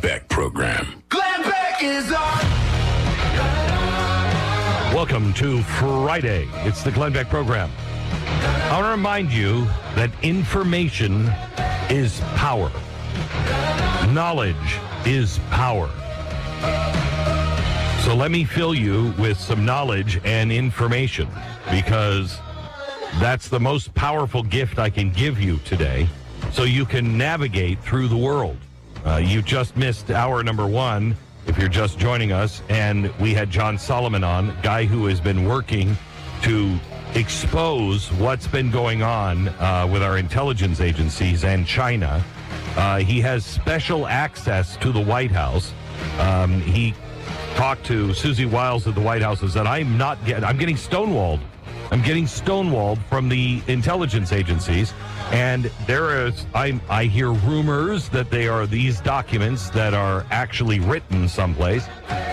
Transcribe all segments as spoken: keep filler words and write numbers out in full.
Beck Program. Glenn Beck is on. Welcome to Friday. It's the Glenn Beck Program. I want to remind you that information is power. Knowledge is power. So let me fill you with some knowledge and information, because that's the most powerful gift I can give you today, so you can navigate through the world. Uh, you just missed hour number one, if you're just joining us, and we had John Solomon on, guy who has been working to expose what's been going on uh, with our intelligence agencies and China. Uh, he has special access to the White House. Um, he talked to Susie Wiles at the White House and said, I'm not getting, I'm getting stonewalled. I'm getting stonewalled from the intelligence agencies. And there is, I, I hear rumors that they are these documents that are actually written someplace.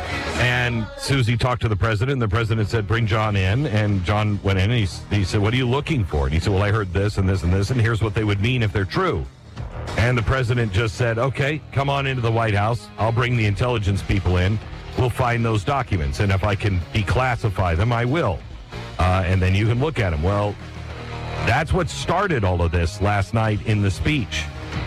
And Susie talked to the president, and the president said, bring John in. And John went in, and he, he said, what are you looking for? And he said, well, I heard this and this and this, and here's what they would mean if they're true. And the president just said, okay, come on into the White House. I'll bring the intelligence people in. We'll find those documents. And if I can declassify them, I will. Uh, and then you can look at them. Well, that's what started all of this last night in the speech.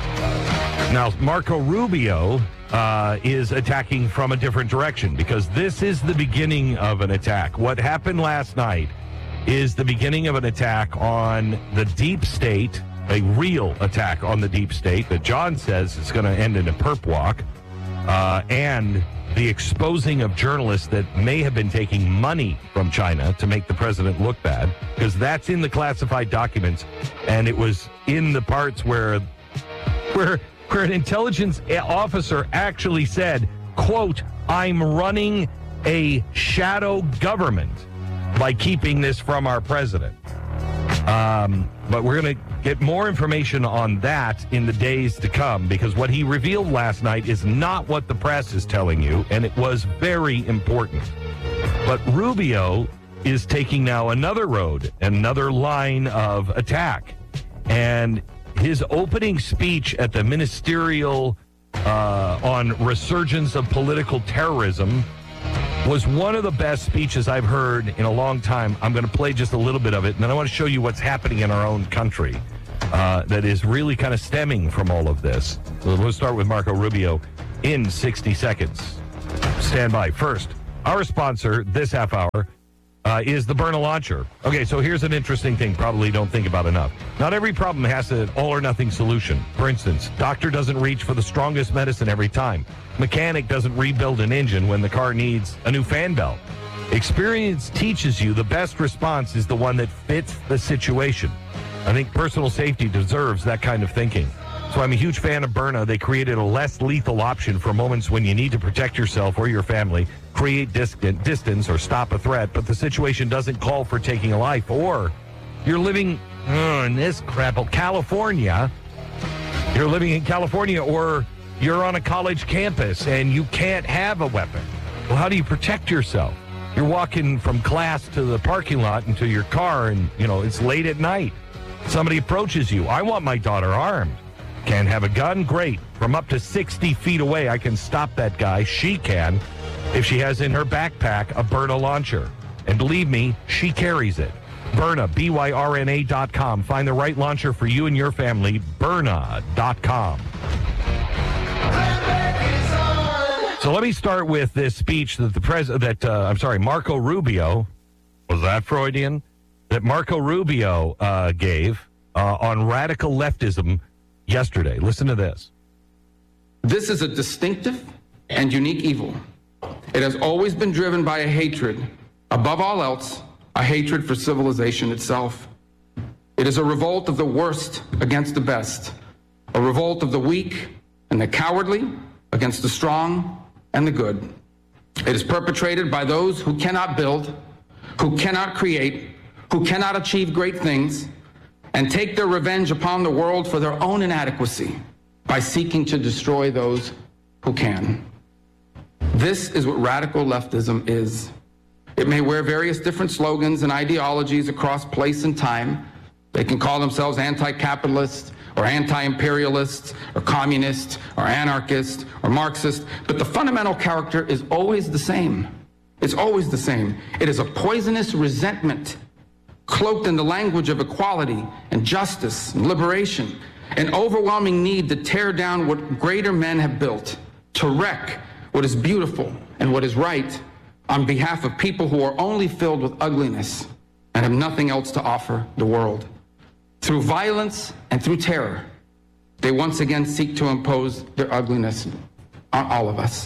Now, Marco Rubio uh, is attacking from a different direction, because this is the beginning of an attack. What happened last night is the beginning of an attack on the deep state, a real attack on the deep state that John says is going to end in a perp walk, uh, and the exposing of journalists that may have been taking money from China to make the president look bad, because that's in the classified documents, and it was in the parts where where where an intelligence officer actually said, quote, I'm running a shadow government by keeping this from our president. Um, but we're going to get more information on that in the days to come, because what he revealed last night is not what the press is telling you, and it was very important. But Rubio is taking now another road, another line of attack. And his opening speech at the ministerial uh, on resurgence of political terrorism was one of the best speeches I've heard in a long time. I'm going to play just a little bit of it, and then I want to show you what's happening in our own country uh, that is really kind of stemming from all of this. So we'll start with Marco Rubio in sixty seconds. Stand by. First, our sponsor this half hour uh, is the Byrna Launcher. Okay, so here's an interesting thing probably don't think about enough. Not every problem has an all-or-nothing solution. For instance, doctor doesn't reach for the strongest medicine every time. Mechanic doesn't rebuild an engine when the car needs a new fan belt. Experience teaches you the best response is the one that fits the situation. I think personal safety deserves that kind of thinking. So I'm a huge fan of Byrna. They created a less lethal option for moments when you need to protect yourself or your family, create distant distance, or stop a threat, but the situation doesn't call for taking a life. Or you're living uh, in this crap, California. You're living in California, or you're on a college campus and you can't have a weapon. Well, how do you protect yourself? You're walking from class to the parking lot into your car, and, you know, it's late at night. Somebody approaches you. I want my daughter armed. Can't have a gun? Great. From up to sixty feet away, I can stop that guy. She can, if she has in her backpack a Byrna launcher. And believe me, she carries it. Byrna, B Y R N A dot com. Find the right launcher for you and your family. Byrna dot com. So let me start with this speech that the president, that uh, I'm sorry, Marco Rubio, was that Freudian? That Marco Rubio uh, gave uh, on radical leftism yesterday. Listen to this. This is a distinctive and unique evil. It has always been driven by a hatred, above all else, a hatred for civilization itself. It is a revolt of the worst against the best, a revolt of the weak and the cowardly against the strong and the good. It is perpetrated by those who cannot build, who cannot create, who cannot achieve great things, and take their revenge upon the world for their own inadequacy by seeking to destroy those who can. This is what radical leftism is. It may wear various different slogans and ideologies across place and time. They can call themselves anti-capitalist, or anti-imperialist, or communist, or anarchist, or Marxist, but the fundamental character is always the same. It's always the same. It is a poisonous resentment cloaked in the language of equality and justice and liberation, an overwhelming need to tear down what greater men have built, to wreck what is beautiful and what is right on behalf of people who are only filled with ugliness and have nothing else to offer the world. Through violence and through terror, they once again seek to impose their ugliness on all of us.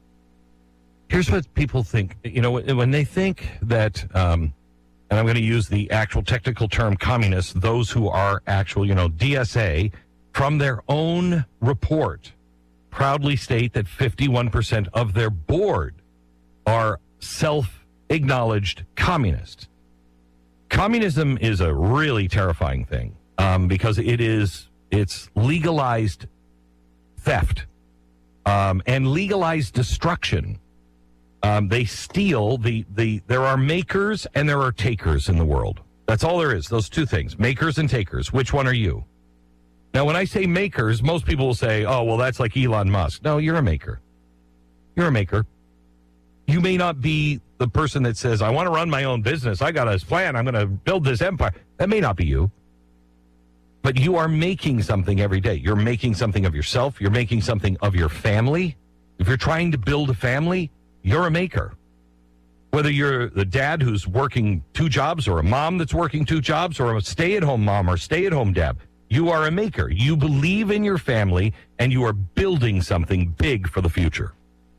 Here's what people think. You know, when they think that, um, and I'm going to use the actual technical term communists, those who are actual, you know, D S A, from their own report, proudly state that fifty-one percent of their board are self-acknowledged communists. Communism is a really terrifying thing um, because it is it's legalized theft um, and legalized destruction. Um, they steal the the. There are makers and there are takers in the world. That's all there is. Those two things: makers and takers. Which one are you? Now, when I say makers, most people will say, "Oh, well, that's like Elon Musk." No, you're a maker. You're a maker. You may not be the person that says, I want to run my own business. I got a plan. I'm going to build this empire. That may not be you. But you are making something every day. You're making something of yourself. You're making something of your family. If you're trying to build a family, you're a maker. Whether you're the dad who's working two jobs or a mom that's working two jobs or a stay-at-home mom or stay-at-home dad, you are a maker. You believe in your family and you are building something big for the future.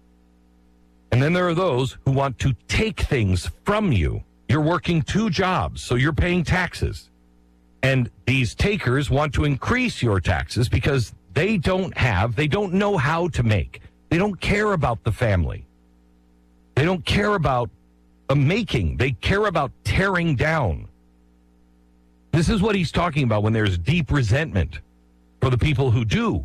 And then there are those who want to take things from you. You're working two jobs, so you're paying taxes. And these takers want to increase your taxes because they don't have, they don't know how to make. They don't care about the family. They don't care about the making. They care about tearing down. This is what he's talking about when there's deep resentment for the people who do.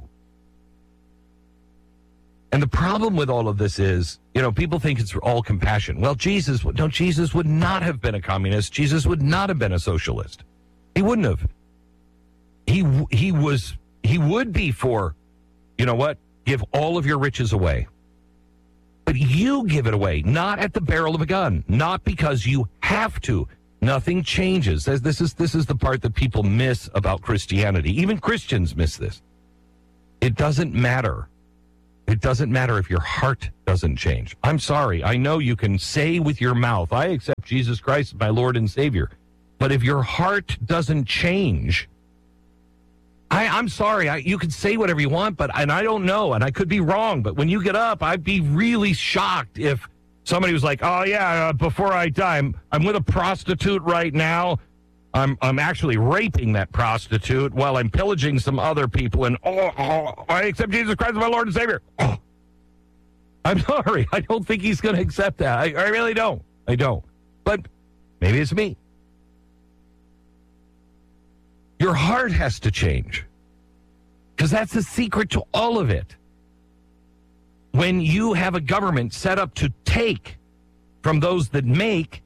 And the problem with all of this is, you know, people think it's all compassion. Well, Jesus, no, Jesus would not have been a communist. Jesus would not have been a socialist. He wouldn't have. He he was he would be for, you know what? Give all of your riches away. But you give it away, not at the barrel of a gun, not because you have to. Nothing changes. This is this is the part that people miss about Christianity. Even Christians miss this. It doesn't matter. It doesn't matter if your heart doesn't change. I'm sorry. I know you can say with your mouth, I accept Jesus Christ as my Lord and Savior. But if your heart doesn't change, I, I'm sorry. I, you can say whatever you want, but and I don't know, and I could be wrong. But when you get up, I'd be really shocked if somebody was like, oh, yeah, uh, before I die, I'm, I'm with a prostitute right now. I'm I'm actually raping that prostitute while I'm pillaging some other people, and oh, oh I accept Jesus Christ as my Lord and Savior. Oh. I'm sorry. I don't think he's going to accept that. I, I really don't. I don't. But maybe it's me. Your heart has to change because that's the secret to all of it. When you have a government set up to take from those that make,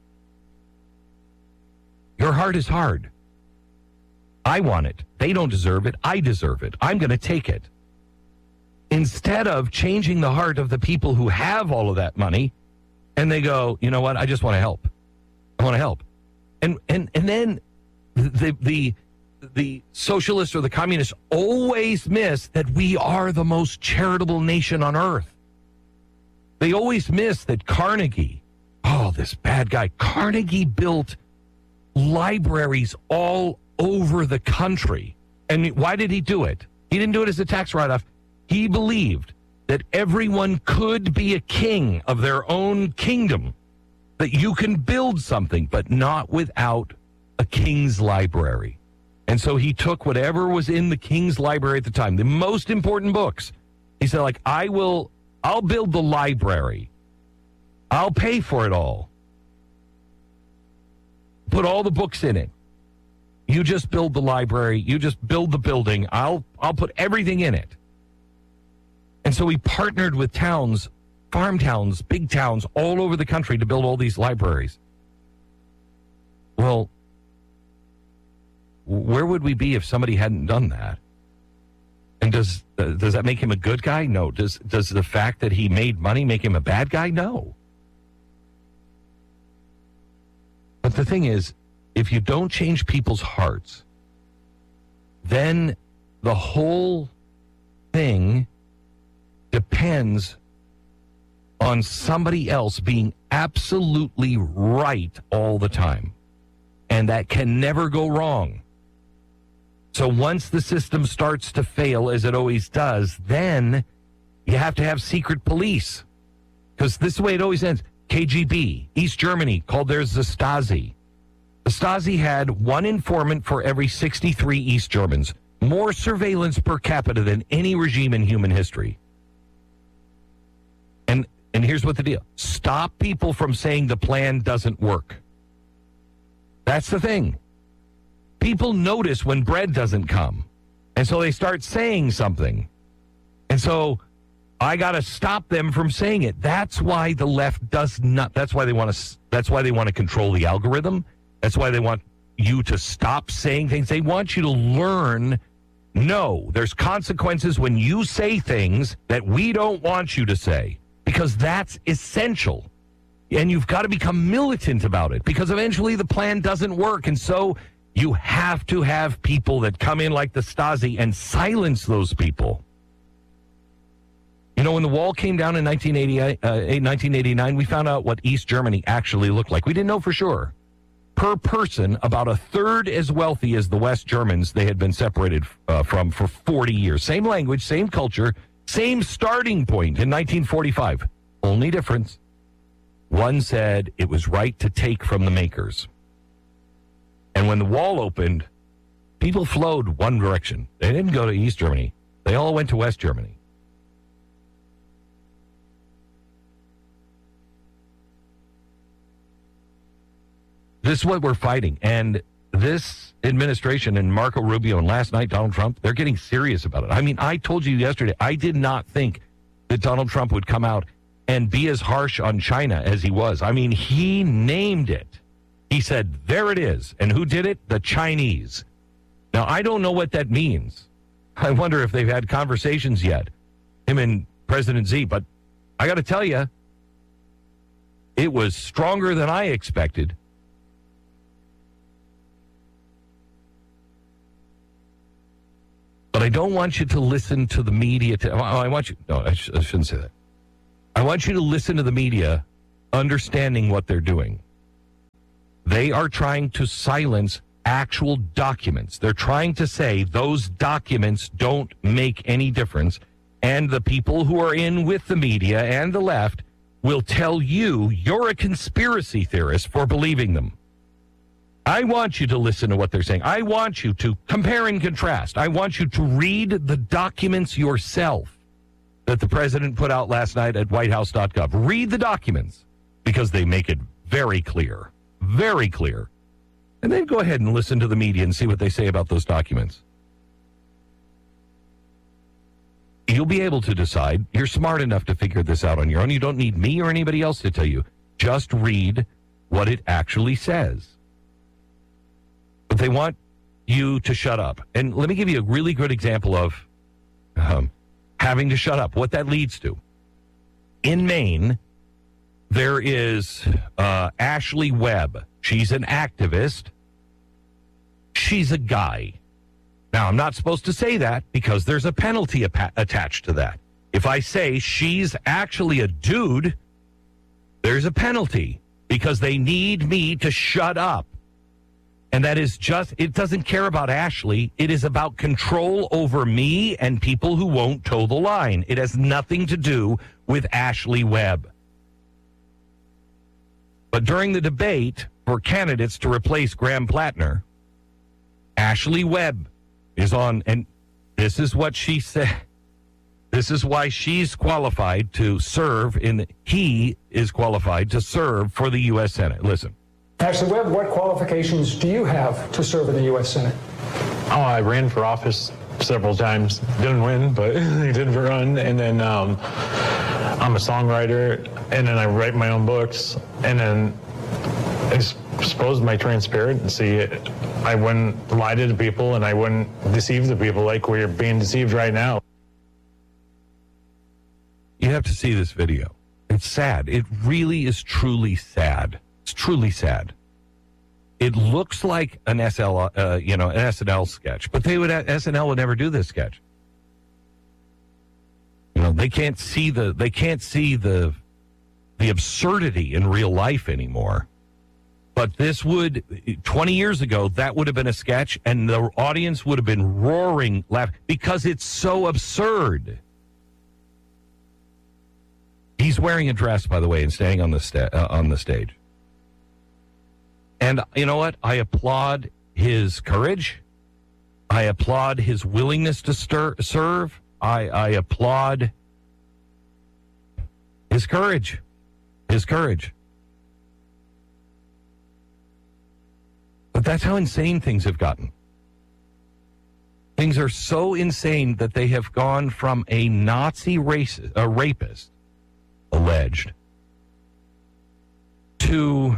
your heart is hard. I want it. They don't deserve it. I deserve it. I'm going to take it. Instead of changing the heart of the people who have all of that money, and they go, you know what? I just want to help. I want to help. And and and then the the the socialists or the communists always miss that we are the most charitable nation on earth. They always miss that Carnegie, oh, this bad guy, Carnegie built libraries all over the country. And why did he do it? He didn't do it as a tax write-off. He believed that everyone could be a king of their own kingdom, that you can build something, but not without a king's library. And so he took whatever was in the king's library at the time, the most important books. He said, like, I will, I'll build the library. I'll pay for it all. Put all the books in it. You just build the library. You just build the building. I'll I'll put everything in it. And so he partnered with towns, farm towns, big towns all over the country to build all these libraries. Well, where would we be if somebody hadn't done that? And does uh, does that make him a good guy? No. Does does the fact that he made money make him a bad guy? No. But the thing is, if you don't change people's hearts, then the whole thing depends on somebody else being absolutely right all the time. And that can never go wrong. So once the system starts to fail, as it always does, then you have to have secret police. Because this is the way it always ends. K G B, East Germany, called theirs the Stasi. The Stasi had one informant for every sixty-three East Germans. More surveillance per capita than any regime in human history. And and here's what the deal. Stop people from saying the plan doesn't work. That's the thing. People notice when bread doesn't come. And so they start saying something. And so I got to stop them from saying it. That's why the left does not. That's why they want to. That's why they want to control the algorithm. That's why they want you to stop saying things. They want you to learn. No, there's consequences when you say things that we don't want you to say, because that's essential. And you've got to become militant about it, because eventually the plan doesn't work. And so you have to have people that come in like the Stasi and silence those people. You know, when the wall came down in nineteen eighty-nine, we found out what East Germany actually looked like. We didn't know for sure. Per person, about a third as wealthy as the West Germans they had been separated uh, from for forty years. Same language, same culture, same starting point in nineteen forty-five. Only difference, one said it was right to take from the makers. And when the wall opened, people flowed one direction. They didn't go to East Germany. They all went to West Germany. This is what we're fighting. And this administration and Marco Rubio and last night Donald Trump, they're getting serious about it. I mean, I told you yesterday, I did not think that Donald Trump would come out and be as harsh on China as he was. I mean, he named it. He said, there it is. And who did it? The Chinese. Now, I don't know what that means. I wonder if they've had conversations yet, him and President Xi. But I got to tell you, it was stronger than I expected. But I don't want you to listen to the media. To, oh, I want you. No, I, sh- I shouldn't say that. I want you to listen to the media, understanding what they're doing. They are trying to silence actual documents. They're trying to say those documents don't make any difference. And the people who are in with the media and the left will tell you you're a conspiracy theorist for believing them. I want you to listen to what they're saying. I want you to compare and contrast. I want you to read the documents yourself that the president put out last night at white house dot gov. Read the documents, because they make it very clear, very clear. And then go ahead and listen to the media and see what they say about those documents. You'll be able to decide. You're smart enough to figure this out on your own. You don't need me or anybody else to tell you. Just read what it actually says. But they want you to shut up. And let me give you a really good example of um, having to shut up, what that leads to. In Maine, there is uh, Ashley Webb. She's an activist. She's a guy. Now, I'm not supposed to say that because there's a penalty ap- attached to that. If I say she's actually a dude, there's a penalty because they need me to shut up. And that is just, it doesn't care about Ashley. It is about control over me and people who won't toe the line. It has nothing to do with Ashley Webb. But during the debate for candidates to replace Graham Plattner, Ashley Webb is on, and this is what she said. This is why she's qualified to serve in, he is qualified to serve for the U S Senate. Listen. Ashley Webb, what qualifications do you have to serve in the U S Senate? Oh, I ran for office several times. Didn't win, but I did run. And then um, I'm a songwriter, and then I write my own books. And then I suppose my transparency I wouldn't lie to the people and I wouldn't deceive the people like we're being deceived right now. You have to see this video. It's sad. It really is truly sad. It's truly sad. It looks like an S L, uh, you know, an S N L sketch, but they would S N L would never do this sketch. You know, they can't see the they can't see the the absurdity in real life anymore. But this would, twenty years ago, that would have been a sketch, and the audience would have been roaring, laughing, because it's so absurd. He's wearing a dress, by the way, and standing on the sta- uh, on the stage. And you know what? I applaud his courage. I applaud his willingness to stir- serve. I, I applaud his courage. His courage. But that's how insane things have gotten. Things are so insane that they have gone from a Nazi racist, a rapist, alleged, to,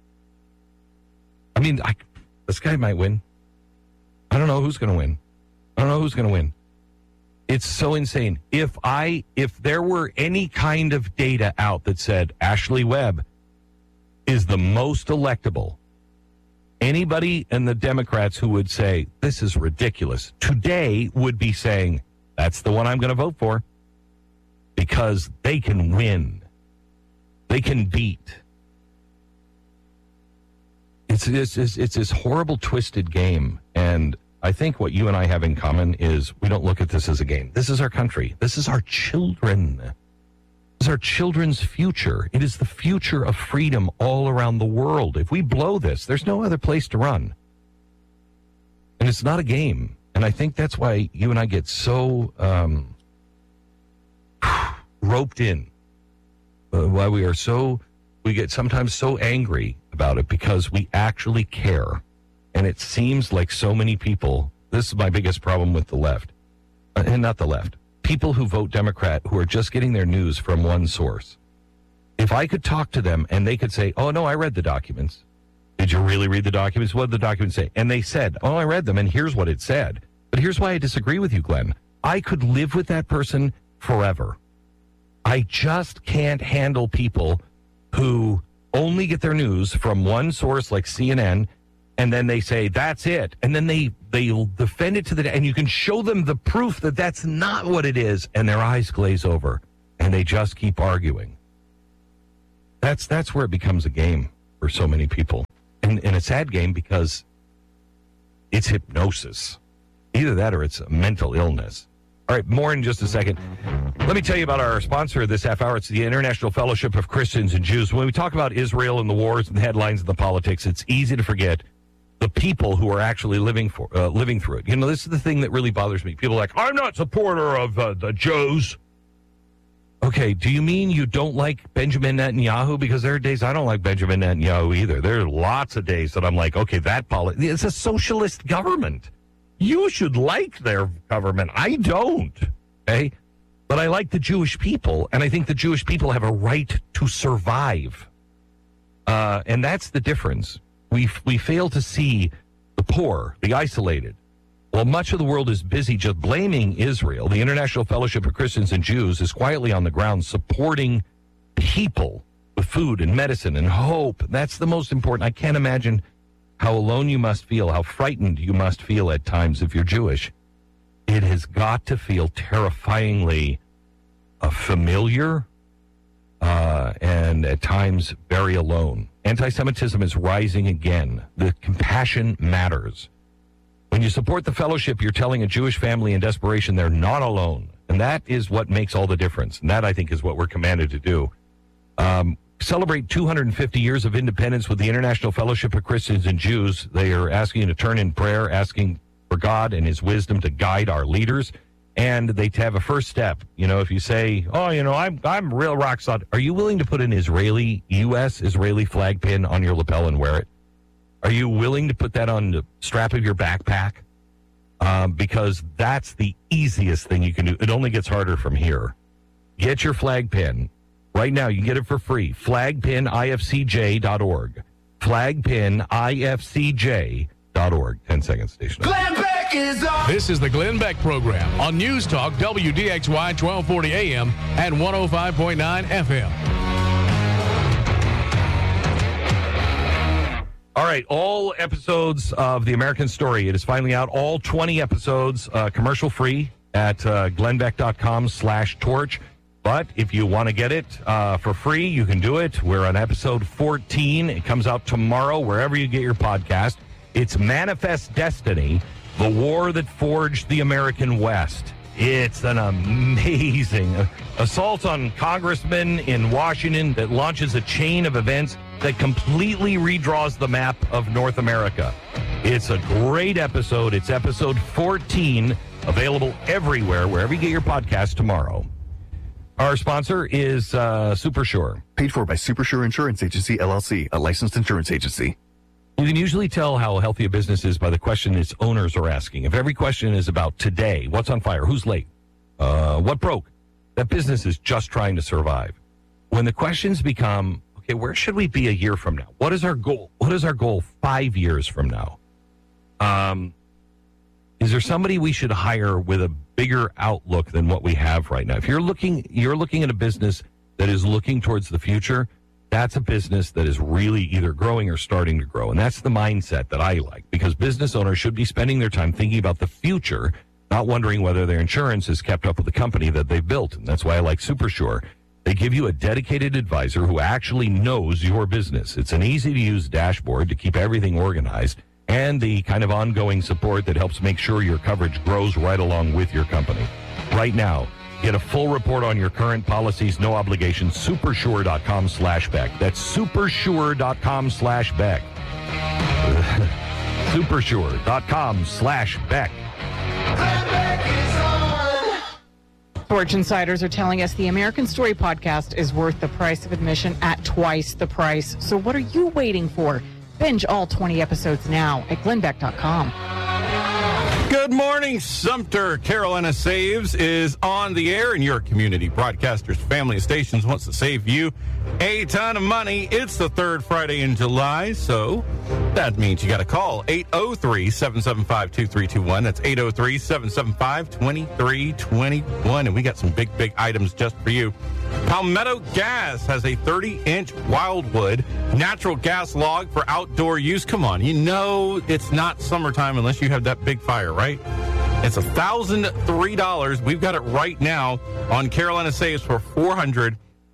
I mean, I, this guy might win. I don't know who's going to win. I don't know who's going to win. It's so insane. If I, if there were any kind of data out that said Ashley Webb is the most electable, anybody in the Democrats who would say, this is ridiculous, today would be saying, that's the one I'm going to vote for. Because they can win. They can beat. It's, it's, it's, it's this horrible, twisted game. And I think what you and I have in common is we don't look at this as a game. This is our country. This is our children. This is our children's future. It is the future of freedom all around the world. If we blow this, there's no other place to run. And it's not a game. And I think that's why you and I get so um, roped in. Uh, why we are so, we get sometimes so angry about it because we actually care. And it seems like so many people, this is my biggest problem with the left, uh, and not the left, people who vote Democrat who are just getting their news from one source. If I could talk to them and they could say, oh, no, I read the documents. Did you really read the documents? What did the documents say? And they said, oh, I read them, and here's what it said. But here's why I disagree with you, Glenn. I could live with that person forever. I just can't handle people who only get their news from one source like C N N, and then they say, that's it. And then they, they'll defend it to the, and you can show them the proof that that's not what it is, and their eyes glaze over, and they just keep arguing. That's that's where it becomes a game for so many people. And, and a sad game because it's hypnosis. Either that or it's a mental illness. All right, more in just a second. Let me tell you about our sponsor this half hour. It's the International Fellowship of Christians and Jews. When we talk about Israel and the wars and the headlines and the politics, it's easy to forget the people who are actually living for uh, living through it. You know, this is the thing that really bothers me. People are like, I'm not a supporter of uh, the Jews. Okay, do you mean you don't like Benjamin Netanyahu? Because there are days I don't like Benjamin Netanyahu either. There are lots of days that I'm like, okay, that poli- it's a socialist government. You should like their government. I don't. Okay? But I like the Jewish people, and I think the Jewish people have a right to survive. Uh, and that's the difference. We we fail to see the poor, the isolated. While much of the world is busy just blaming Israel, the International Fellowship of Christians and Jews is quietly on the ground supporting people with food and medicine and hope. That's the most important. I can't imagine how alone you must feel, how frightened you must feel at times if you're Jewish. It has got to feel terrifyingly uh, familiar uh, and at times very alone. Anti-Semitism is rising again. The compassion matters. When you support the fellowship, you're telling a Jewish family in desperation they're not alone. And that is what makes all the difference. And that, I think, is what we're commanded to do. Um, celebrate two hundred fifty years of independence with the International Fellowship of Christians and Jews. They are asking you to turn in prayer, asking for God and his wisdom to guide our leaders. And they have a first step. You know, if you say, oh, you know, I'm I'm real rock solid. Are you willing to put an Israeli, U S Israeli flag pin on your lapel and wear it? Are you willing to put that on the strap of your backpack? Um, because that's the easiest thing you can do. It only gets harder from here. Get your flag pin. Right now, you can get it for free. flag pin I F C J dot org. flag pin I F C J dot org. ten second station. Glenn Beck is on. This is the Glenn Beck Program on News Talk W D X Y twelve forty A M and one oh five point nine F M. All right, all episodes of The American Story. It is finally out. All twenty episodes, uh, commercial free at uh, glennbeck.com slash torch. But if you want to get it uh, for free, you can do it. We're on episode fourteen. It comes out tomorrow, wherever you get your podcast. It's Manifest Destiny, the war that forged the American West. It's an amazing assault on congressmen in Washington that launches a chain of events that completely redraws the map of North America. It's a great episode. It's episode fourteen, available everywhere, wherever you get your podcast tomorrow. Our sponsor is uh, Supersure. Paid for by Supersure Insurance Agency, L L C, a licensed insurance agency. You can usually tell how healthy a business is by the question its owners are asking. If every question is about today, what's on fire, who's late, uh, what broke, that business is just trying to survive. When the questions become, okay, where should we be a year from now? What is our goal? What is our goal five years from now? Um, is there somebody we should hire with a bigger outlook than what we have right now? If you're looking, you're looking at a business that is looking towards the future, that's a business that is really either growing or starting to grow. And that's the mindset that I like, because business owners should be spending their time thinking about the future, not wondering whether their insurance is kept up with the company that they've built. And that's why I like Supersure. They give you a dedicated advisor who actually knows your business. It's an easy-to-use dashboard to keep everything organized, and the kind of ongoing support that helps make sure your coverage grows right along with your company. Right now, get a full report on your current policies, no obligation, supersure.com slash Beck. That's supersure.com slash Beck. supersure.com slash Beck. Torch insiders are telling us the American Story podcast is worth the price of admission at twice the price. So what are you waiting for? Binge all twenty episodes now at glenn beck dot com. Good morning, Sumter. Carolina Saves is on the air, and your community broadcasters, family of stations wants to save you a ton of money. It's the third Friday in July, so that means you got to call eight oh three, seven seven five, two three two one. That's eight oh three, seven seven five, two three two one, and we got some big, big items just for you. Palmetto Gas has a thirty-inch Wildwood natural gas log for outdoor use. Come on, you know it's not summertime unless you have that big fire, right? It's one thousand three dollars. We've got it right now on Carolina Saves for four hundred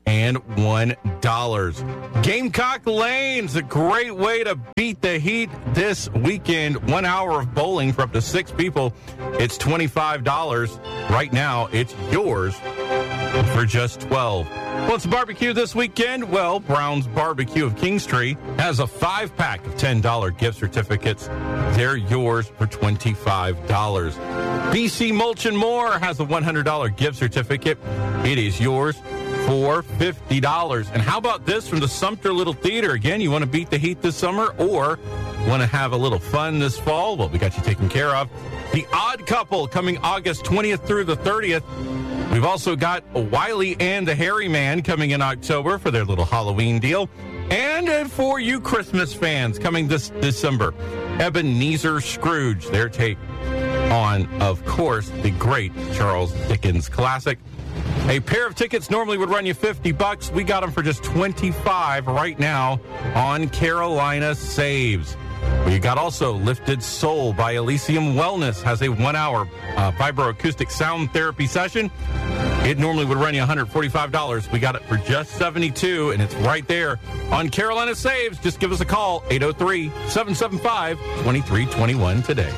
one dollars. Gamecock Lane's a great way to beat the heat this weekend. One hour of bowling for up to six people. It's twenty-five dollars. Right now, it's yours for just twelve dollars. What's barbecue this weekend? Well, Brown's Barbecue of Kingstree has a five-pack of ten dollar gift certificates. They're yours for twenty-five dollars. B C Mulch and More has a one hundred dollar gift certificate. It is yours for fifty dollars. And how about this from the Sumter Little Theater? Again, you want to beat the heat this summer or want to have a little fun this fall? Well, we got you taken care of. The Odd Couple coming August twentieth through the thirtieth. We've also got Wiley and the Hairy Man coming in October for their little Halloween deal. And for you Christmas fans coming this December, Ebenezer Scrooge, their take on, of course, the great Charles Dickens classic. A pair of tickets normally would run you fifty bucks. We got them for just twenty-five right now on Carolina Saves. We got also Lifted Soul by Elysium Wellness has a one-hour uh, vibroacoustic sound therapy session. It normally would run you one hundred forty-five dollars. We got it for just seventy-two dollars, and it's right there on Carolina Saves. Just give us a call, eight oh three, seven seven five, two three two one today.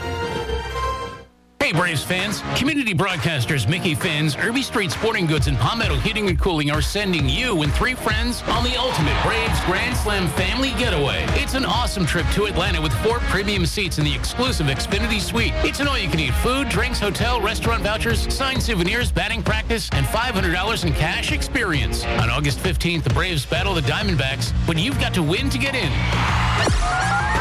Hey, Braves fans. Community broadcasters Mickey Finn's, Irby Street Sporting Goods, and Palmetto Heating and Cooling are sending you and three friends on the ultimate Braves Grand Slam family getaway. It's an awesome trip to Atlanta with four premium seats in the exclusive Xfinity Suite. It's an all-you-can-eat food, drinks, hotel, restaurant vouchers, signed souvenirs, batting practice, and five hundred dollars in cash experience. On August fifteenth, the Braves battle the Diamondbacks, but you've got to win to get in.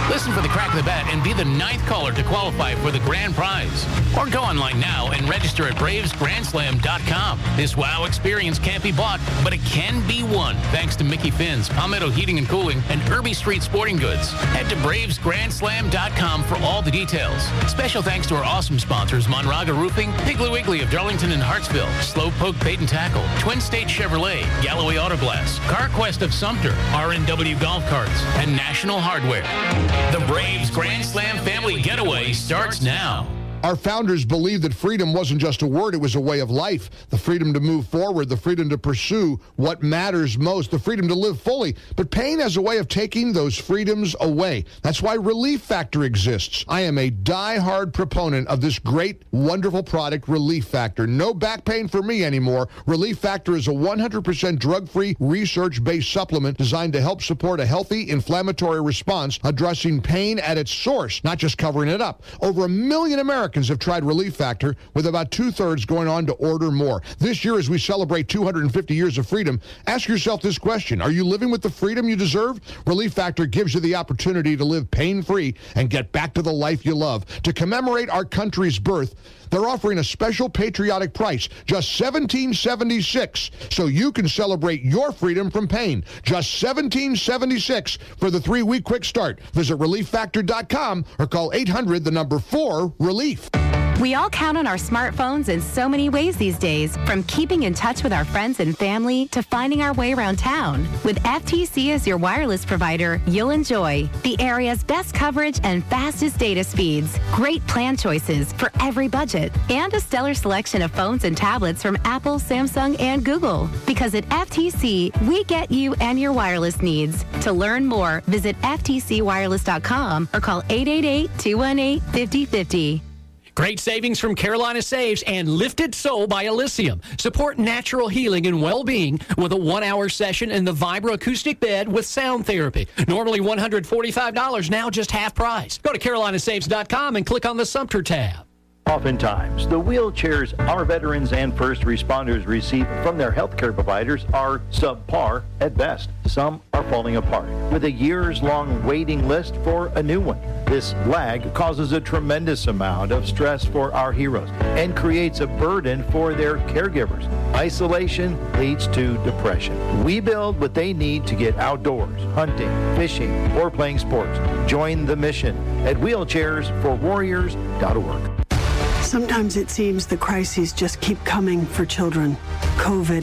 Listen for the crack of the bat and be the ninth caller to qualify for the grand prize. Or go online now and register at braves grand slam dot com. This wow experience can't be bought, but it can be won thanks to Mickey Finn's, Palmetto Heating and Cooling, and Irby Street Sporting Goods. Head to braves grand slam dot com for all the details. Special thanks to our awesome sponsors, Monraga Roofing, Piggly Wiggly of Darlington and Hartsville, Slowpoke Bait and Tackle, Twin State Chevrolet, Galloway Auto Glass, CarQuest of Sumter, R and W Golf Carts, and National Hardware. The Braves Grand Slam Family Getaway starts now. Our founders believed that freedom wasn't just a word, it was a way of life. The freedom to move forward, the freedom to pursue what matters most, the freedom to live fully. But pain has a way of taking those freedoms away. That's why Relief Factor exists. I am a die-hard proponent of this great, wonderful product, Relief Factor. No back pain for me anymore. Relief Factor is a one hundred percent drug-free, research-based supplement designed to help support a healthy inflammatory response, addressing pain at its source, not just covering it up. Over a million Americans have tried Relief Factor, with about two-thirds going on to order more. This year, as we celebrate two hundred fifty years of freedom, ask yourself this question. Are you living with the freedom you deserve? Relief Factor gives you the opportunity to live pain-free and get back to the life you love. To commemorate our country's birth, they're offering a special patriotic price, just seventeen seventy-six, so you can celebrate your freedom from pain. Just seventeen seventy-six for the three-week quick start. Visit relief factor dot com or call eight hundred, the number four, relief. We all count on our smartphones in so many ways these days, from keeping in touch with our friends and family to finding our way around town. With F T C as your wireless provider, you'll enjoy the area's best coverage and fastest data speeds, great plan choices for every budget, and a stellar selection of phones and tablets from Apple, Samsung, and Google. Because at F T C, we get you and your wireless needs. To learn more, visit F T C wireless dot com or call eight eight eight, two one eight, five oh five oh. Great savings from Carolina Saves and Lifted Soul by Elysium. Support natural healing and well-being with a one-hour session in the Vibra acoustic bed with sound therapy. Normally one hundred forty-five dollars, now just half price. Go to carolina saves dot com and click on the Sumter tab. Oftentimes, the wheelchairs our veterans and first responders receive from their healthcare providers are subpar at best. Some are falling apart, with a years-long waiting list for a new one. This lag causes a tremendous amount of stress for our heroes and creates a burden for their caregivers. Isolation leads to depression. We build what they need to get outdoors, hunting, fishing, or playing sports. Join the mission at wheelchairs for warriors dot org. Sometimes it seems the crises just keep coming for children. COVID,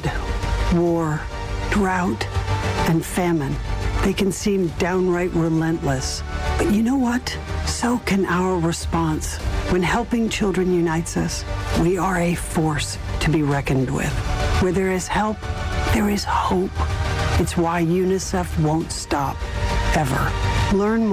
war, drought, and famine. They can seem downright relentless. But you know what? So can our response. When helping children unites us, we are a force to be reckoned with. Where there is help, there is hope. It's why UNICEF won't stop, ever. Learn more.